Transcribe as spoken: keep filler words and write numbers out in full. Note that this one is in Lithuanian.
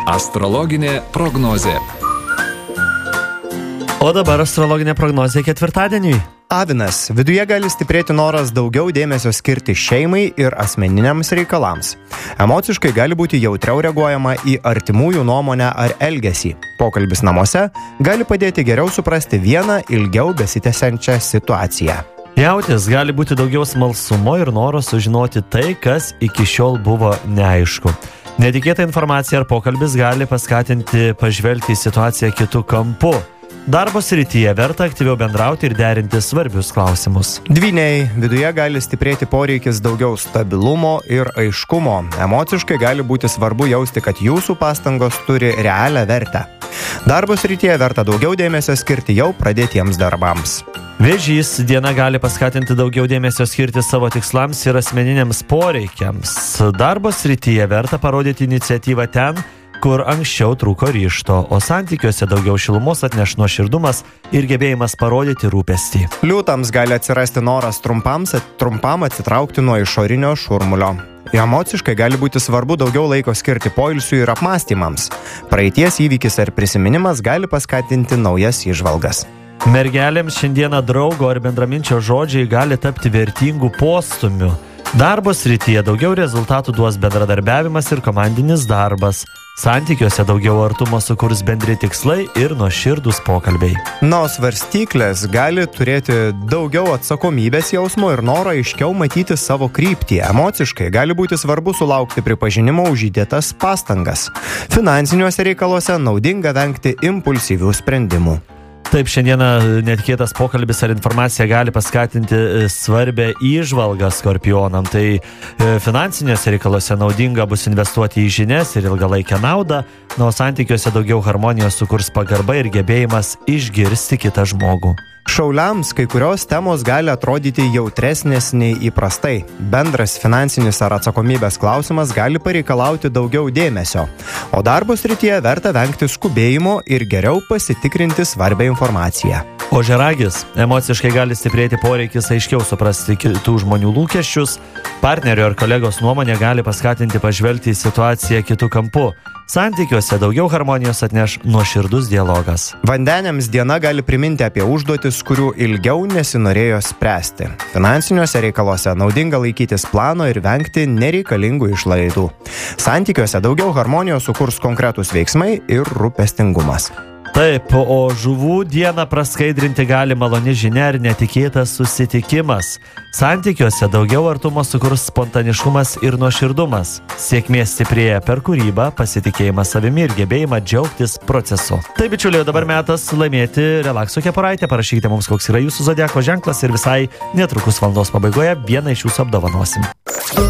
Astrologinė prognozė. O dabar astrologinė prognozė ketvirtadieniui. Avinas. Viduje gali stiprėti noras daugiau dėmesio skirti šeimai ir asmeniniams reikalams. Emociškai gali būti jautriau reaguojama į artimųjų nuomonę ar elgesį. Pokalbis namuose gali padėti geriau suprasti vieną ilgiau besitęsiančią situaciją. Jautis gali būti daugiau smalsumo ir noro sužinoti tai, kas iki šiol buvo neaišku. Netikėta informacija ar pokalbis gali paskatinti pažvelgti į situaciją kitų kampų. Darbo srityje verta aktyviau bendrauti ir derinti svarbius klausimus. Dvyniai. Viduje gali stiprėti poreikis daugiau stabilumo ir aiškumo. Emociškai gali būti svarbu jausti, kad jūsų pastangos turi realią vertę. Darbo srityje verta daugiau dėmesio skirti jau pradėtiems darbams. Vėžys. Diena gali paskatinti daugiau dėmesio skirti savo tikslams ir asmeniniams poreikiams. Darbo srityje verta parodyti iniciatyvą ten, kur anksčiau trūko ryžto, o santykiuose daugiau šilumos atneš nuoširdumas ir gebėjimas parodyti rūpestį. Liūtams gali atsirasti noras trumpam, trumpam atsitraukti nuo išorinio šurmulio. Emociškai gali būti svarbu daugiau laiko skirti poilsiui ir apmąstymams. Praeities įvykis ar prisiminimas gali paskatinti naujas įžvalgas. Mergelėms šiandieną draugo ar bendraminčio žodžiai gali tapti vertingų postumių. Darbo srityje daugiau rezultatų duos bendradarbiavimas ir komandinis darbas. Santykiuose daugiau artumo sukurs bendri tikslai ir nuoširdūs pokalbiai. Na, o svarstyklės gali turėti daugiau atsakomybės jausmo ir noro aiškiau matyti savo kryptį. Emociškai gali būti svarbu sulaukti pripažinimo už įdėtas pastangas. Finansiniuose reikaluose naudinga vengti impulsyvių sprendimų. Taip, šiandieną netikėtas pokalbis ar informacija gali paskatinti svarbę įžvalgą skorpionam. Tai finansiniuose reikaluose naudinga bus investuoti į žinias ir ilgalaikę naudą, na, o santykiuose daugiau harmonijos sukurs pagarba ir gebėjimas išgirsti kitą žmogų. Šauliams kai kurios temos gali atrodyti jautresnės nei įprastai. Bendras finansinis ar atsakomybės klausimas gali pareikalauti daugiau dėmesio. O darbo srityje verta vengti skubėjimo ir geriau pasitikrinti svarbią informaciją. Ožiaragis. Emociškai gali stiprėti poreikis aiškiau suprasti kitų žmonių lūkesčius. Partnerio ar kolegos nuomonė gali paskatinti pažvelgti į situaciją kitų kampų. Santykiuose daugiau harmonijos atneš nuoširdus dialogas. Vandeniams diena gali priminti apie užduotis, kurių ilgiau nesinorėjo spręsti. Finansiniuose reikaluose naudinga laikytis plano ir vengti nereikalingų išlaidų. Santykiuose daugiau harmonijos sukurs konkretūs veiksmai ir rūpestingumas. Taip, o žuvų dieną praskaidrinti gali maloni žinia ir netikėtas susitikimas. Santykiuose daugiau artumo sukurs spontaniškumas ir nuoširdumas. Sėkmė stiprėja per kūrybą, pasitikėjimą savimi ir gebėjimą džiaugtis procesu. Taip, bičiuliai, dabar metas laimėti relakso kepuraitę. Parašykite mums, koks yra jūsų zodiako ženklas ir visai netrukus valandos pabaigoje vieną iš jūsų apdovanosim.